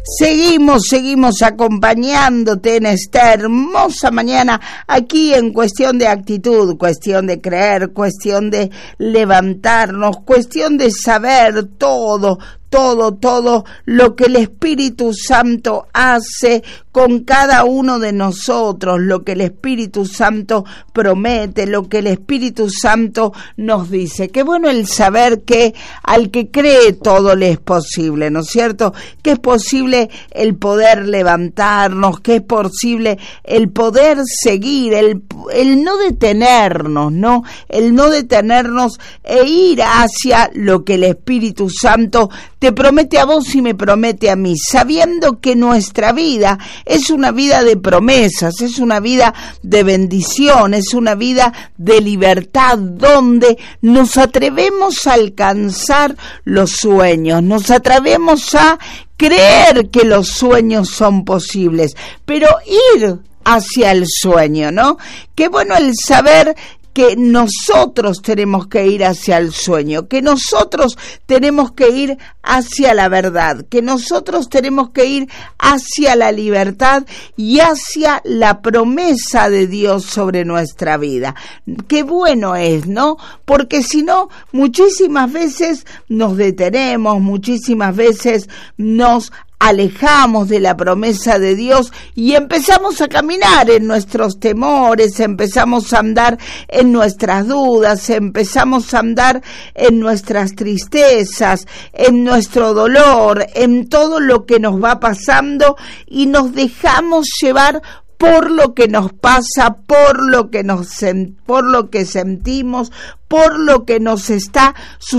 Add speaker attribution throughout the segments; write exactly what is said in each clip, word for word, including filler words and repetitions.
Speaker 1: Seguimos, seguimos acompañándote en esta hermosa mañana aquí en Cuestión de Actitud, cuestión de creer, cuestión de levantarnos, cuestión de saber todo, todo, todo lo que el Espíritu Santo hace con cada uno de nosotros, lo que el Espíritu Santo promete, lo que el Espíritu Santo nos dice. Qué bueno el saber que al que cree todo le es posible, ¿no es cierto? Que es posible el poder levantarnos, que es posible el poder seguir, el, el no detenernos, ¿no? El no detenernos e ir hacia lo que el Espíritu Santo te promete a vos y me promete a mí, sabiendo que nuestra vida es una vida de promesas, es una vida de bendición, es una vida de libertad, donde nos atrevemos a alcanzar los sueños, nos atrevemos a creer que los sueños son posibles, pero ir hacia el sueño, ¿no? Qué bueno el saber que nosotros tenemos que ir hacia el sueño, que nosotros tenemos que ir hacia la verdad, que nosotros tenemos que ir hacia la libertad y hacia la promesa de Dios sobre nuestra vida. Qué bueno es, ¿no? Porque si no, muchísimas veces nos detenemos, muchísimas veces nos alejamos de la promesa de Dios y empezamos a caminar en nuestros temores, empezamos a andar en nuestras dudas, empezamos a andar en nuestras tristezas, en nuestro dolor, en todo lo que nos va pasando y nos dejamos llevar por lo que nos pasa, por lo que nos por lo que sentimos, por lo que nos está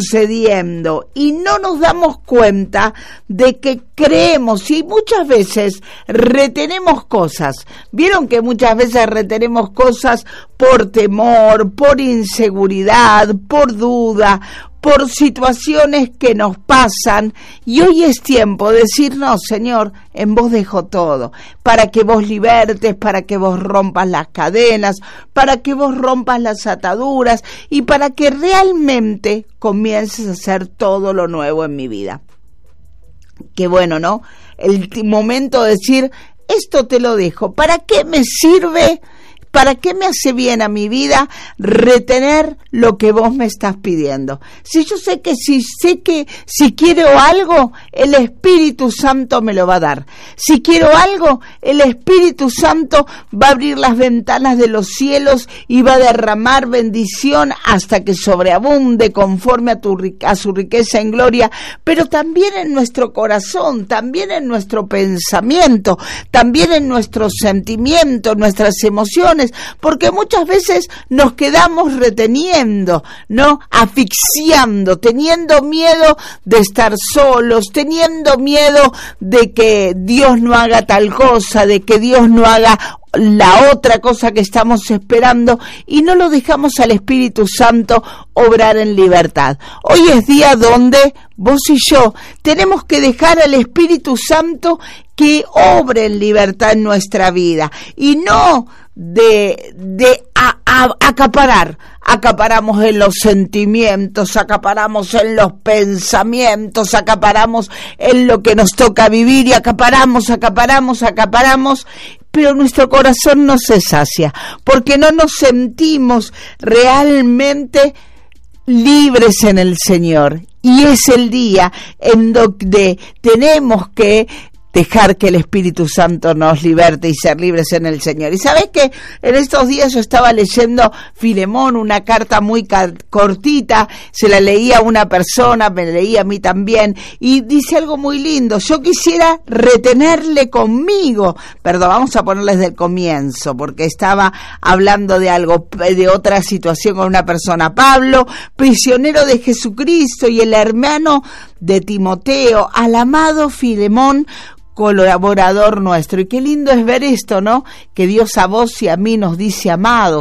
Speaker 1: sucediendo y no nos damos cuenta de que creemos y muchas veces retenemos cosas. Vieron que muchas veces retenemos cosas por temor, por inseguridad, por duda, por situaciones que nos pasan, y hoy es tiempo de decir, no, Señor, en vos dejo todo, para que vos libertes, para que vos rompas las cadenas, para que vos rompas las ataduras y para que realmente comiences a hacer todo lo nuevo en mi vida. Qué bueno, ¿no? El momento de decir, esto te lo dejo, ¿para qué me sirve? ¿Para qué me hace bien a mi vida retener lo que vos me estás pidiendo? Si yo sé que si sé que si quiero algo, el Espíritu Santo me lo va a dar. Si quiero algo, el Espíritu Santo va a abrir las ventanas de los cielos y va a derramar bendición hasta que sobreabunde conforme a tu a su riqueza en gloria, pero también en nuestro corazón, también en nuestro pensamiento, también en nuestros sentimientos, nuestras emociones, porque muchas veces nos quedamos reteniendo, ¿no? Asfixiando, teniendo miedo de estar solos, teniendo miedo de que Dios no haga tal cosa, de que Dios no haga la otra cosa que estamos esperando y no lo dejamos al Espíritu Santo obrar en libertad. Hoy es día donde vos y yo tenemos que dejar al Espíritu Santo que obre en libertad en nuestra vida y no de, de a, a, acaparar. Acaparamos en los sentimientos, acaparamos en los pensamientos, acaparamos en lo que nos toca vivir y acaparamos, acaparamos, acaparamos, pero nuestro corazón no se sacia, porque no nos sentimos realmente libres en el Señor. Y es el día en donde tenemos que dejar que el Espíritu Santo nos liberte y ser libres en el Señor. Y sabés que en estos días yo estaba leyendo Filemón, una carta muy ca- cortita, se la leía a una persona, me leía a mí también, y dice algo muy lindo: yo quisiera retenerle conmigo, perdón, vamos a ponerle desde el comienzo, porque estaba hablando de algo, de otra situación con una persona. Pablo, prisionero de Jesucristo, y el hermano de Timoteo, al amado Filemón, colaborador nuestro. Y qué lindo es ver esto, ¿no? Que Dios a vos y a mí nos dice amados,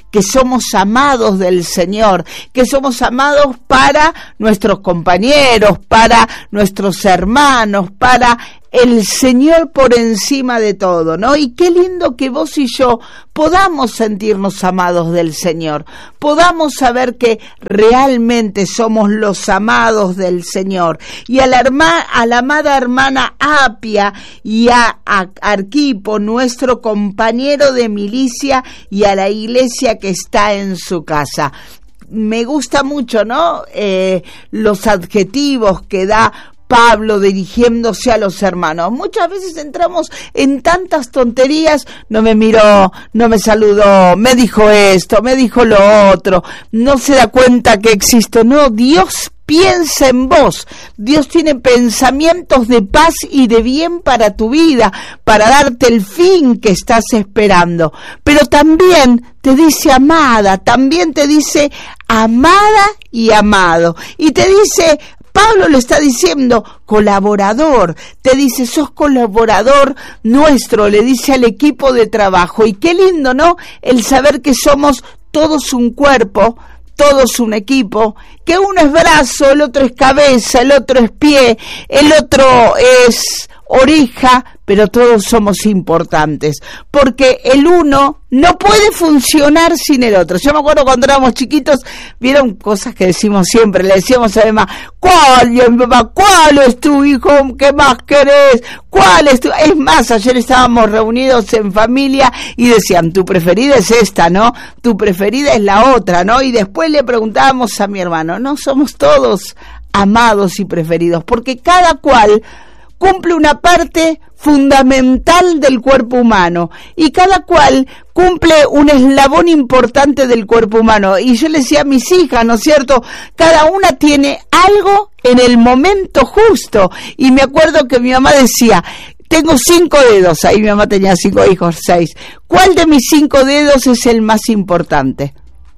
Speaker 1: que somos amados del Señor, que somos amados para nuestros compañeros, para nuestros hermanos, para el Señor por encima de todo, ¿no? Y qué lindo que vos y yo podamos sentirnos amados del Señor, podamos saber que realmente somos los amados del Señor. Y a la, herma, a la amada hermana Apia y a, a Arquipo, nuestro compañero de milicia, y a la iglesia que está en su casa. Me gusta mucho, ¿no? Eh, los adjetivos que da Pablo dirigiéndose a los hermanos. Muchas veces entramos en tantas tonterías: no me miró, no me saludó, me dijo esto, me dijo lo otro, no se da cuenta que existo. No, Dios piensa en vos. Dios tiene pensamientos de paz y de bien para tu vida, para darte el fin que estás esperando. Pero también te dice amada, también te dice amada y amado. Y te dice, Pablo le está diciendo colaborador, te dice, sos colaborador nuestro, le dice al equipo de trabajo. Y qué lindo, ¿no? El saber que somos todos un cuerpo, todos un equipo, que uno es brazo, el otro es cabeza, el otro es pie, el otro es oreja, pero todos somos importantes, porque el uno no puede funcionar sin el otro. Yo me acuerdo cuando éramos chiquitos, vieron cosas que decimos siempre, le decíamos a mi mamá, ¿cuál, mi mamá, cuál es tu hijo? ¿Qué más querés? ¿Cuál es tu? Es más, ayer estábamos reunidos en familia y decían, tu preferida es esta, ¿no? Tu preferida es la otra, ¿no? Y después le preguntábamos a mi hermano, no somos todos amados y preferidos, porque cada cual cumple una parte fundamental del cuerpo humano y cada cual cumple un eslabón importante del cuerpo humano. Y yo le decía a mis hijas, ¿no es cierto? Cada una tiene algo en el momento justo. Y me acuerdo que mi mamá decía, tengo cinco dedos, ahí mi mamá tenía cinco hijos, seis. ¿Cuál de mis cinco dedos es el más importante?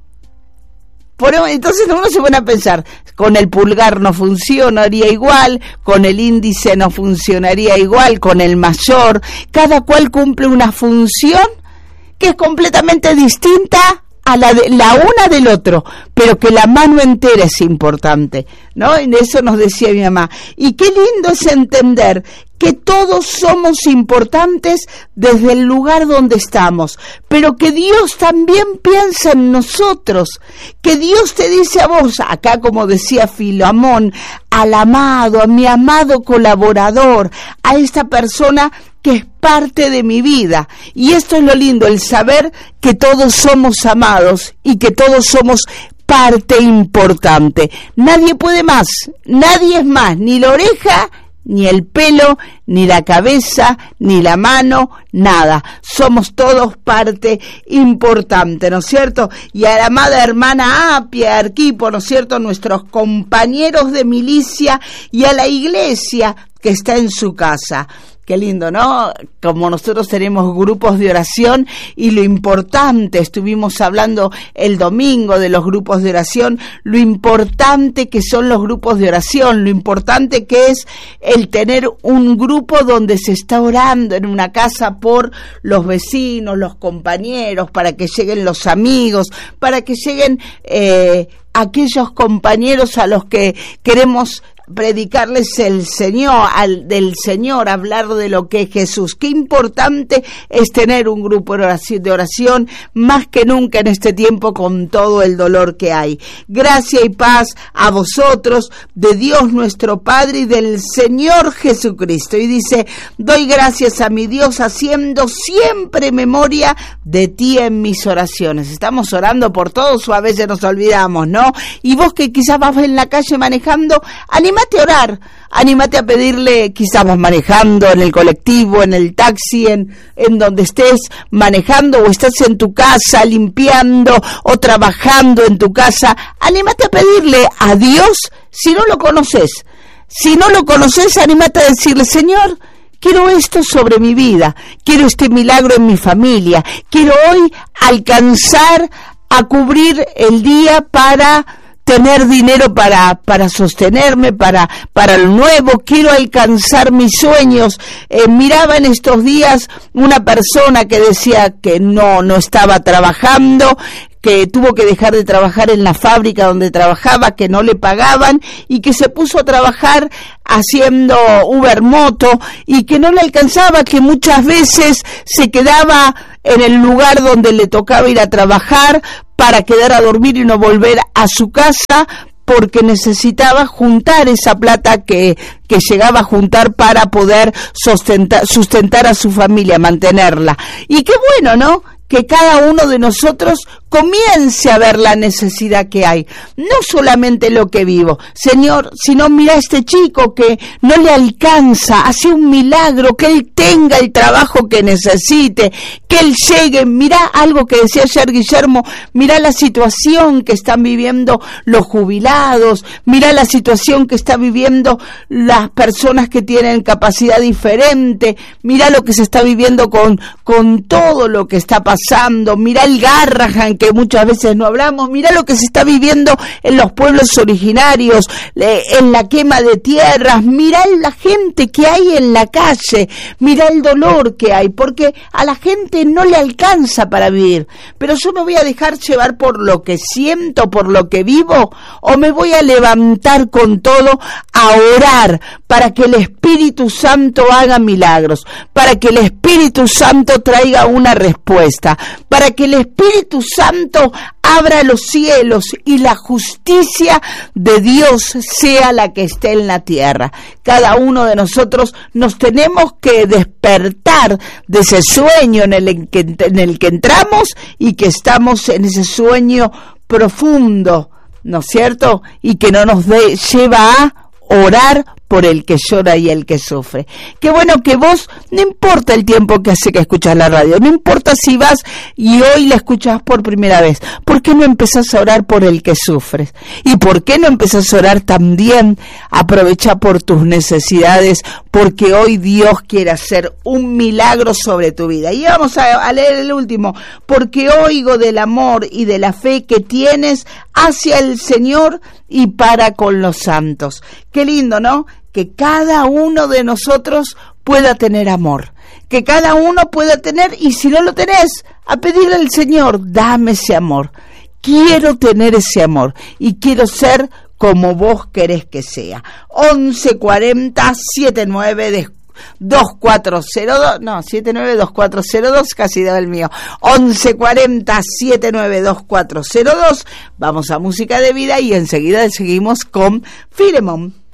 Speaker 1: Por, entonces uno se pone a pensar, con el pulgar no funcionaría igual, con el índice no funcionaría igual, con el mayor. Cada cual cumple una función que es completamente distinta a la, de, la una del otro, pero que la mano entera es importante, ¿no? Y eso nos decía mi mamá. Y qué lindo es entender que todos somos importantes desde el lugar donde estamos, pero que Dios también piensa en nosotros, que Dios te dice a vos, acá como decía Filemón, al amado, a mi amado colaborador, a esta persona que es parte de mi vida. Y esto es lo lindo, el saber que todos somos amados y que todos somos parte importante. Nadie puede más, nadie es más, ni la oreja, ni el pelo, ni la cabeza, ni la mano, nada. Somos todos parte importante, ¿no es cierto? Y a la amada hermana Apia, Arquipo, ¿no es cierto? Nuestros compañeros de milicia y a la iglesia que está en su casa. Qué lindo, ¿no? Como nosotros tenemos grupos de oración y lo importante, estuvimos hablando el domingo de los grupos de oración, lo importante que son los grupos de oración, lo importante que es el tener un grupo donde se está orando en una casa por los vecinos, los compañeros, para que lleguen los amigos, para que lleguen eh, aquellos compañeros a los que queremos predicarles el Señor, al, del Señor, hablar de lo que es Jesús. Qué importante es tener un grupo de oración, de oración, más que nunca en este tiempo con todo el dolor que hay. Gracia y paz a vosotros, de Dios nuestro Padre y del Señor Jesucristo. Y dice, doy gracias a mi Dios haciendo siempre memoria de ti en mis oraciones. Estamos orando por todos o a veces nos olvidamos, ¿no? Y vos que quizás vas en la calle manejando, anímate a orar, anímate a pedirle, quizás vas manejando en el colectivo, en el taxi, en, en donde estés manejando o estás en tu casa limpiando o trabajando en tu casa, anímate a pedirle a Dios si no lo conoces. Si no lo conoces, anímate a decirle, Señor, quiero esto sobre mi vida, quiero este milagro en mi familia, quiero hoy alcanzar a cubrir el día para tener dinero para para sostenerme, para para lo nuevo, quiero alcanzar mis sueños. Eh, miraba en estos días una persona que decía que no no estaba trabajando, que tuvo que dejar de trabajar en la fábrica donde trabajaba, que no le pagaban, y que se puso a trabajar haciendo Uber Moto y que no le alcanzaba, que muchas veces se quedaba en el lugar donde le tocaba ir a trabajar para quedar a dormir y no volver a su casa, porque necesitaba juntar esa plata que, que llegaba a juntar para poder sustentar, sustentar a su familia, mantenerla. Y qué bueno, ¿no?, que cada uno de nosotros comience a ver la necesidad que hay, no solamente lo que vivo, Señor, sino mira a este chico que no le alcanza, hace un milagro, que él tenga el trabajo que necesite, que él llegue. Mira algo que decía ayer Guillermo, mira la situación que están viviendo los jubilados, mira la situación que están viviendo las personas que tienen capacidad diferente, mira lo que se está viviendo con, con todo lo que está pasando. Pasando, mirá el Garrahan que muchas veces no hablamos, mirá lo que se está viviendo en los pueblos originarios, eh, en la quema de tierras, mirá la gente que hay en la calle, mirá el dolor que hay, porque a la gente no le alcanza para vivir. Pero yo me voy a dejar llevar por lo que siento, por lo que vivo, o me voy a levantar con todo a orar para que el Espíritu Santo haga milagros, para que el Espíritu Santo traiga una respuesta, para que el Espíritu Santo abra los cielos y la justicia de Dios sea la que esté en la tierra. Cada uno de nosotros nos tenemos que despertar de ese sueño en el que, en el que entramos y que estamos en ese sueño profundo, ¿no es cierto? Y que no nos de, lleva a orar por el que llora y el que sufre. Qué bueno que vos, no importa el tiempo que hace que escuchas la radio, no importa si vas y hoy la escuchas por primera vez, ¿por qué no empezás a orar por el que sufres? ¿Y por qué no empezás a orar también? Aprovecha por tus necesidades, porque hoy Dios quiere hacer un milagro sobre tu vida. Y vamos a, a leer el último, porque oigo del amor y de la fe que tienes hacia el Señor y para con los santos. Qué lindo, ¿no? Que cada uno de nosotros pueda tener amor, que cada uno pueda tener, y si no lo tenés, a pedirle al Señor, dame ese amor, quiero tener ese amor y quiero ser como vos querés que sea. once cuarenta setenta y nueve dos cuatro cero dos, no, setenta y nueve dos cuatro cero dos, casi daba el mío, once cuarenta setenta y nueve dos cuatro cero dos. Vamos a música de vida y enseguida seguimos con Filemón.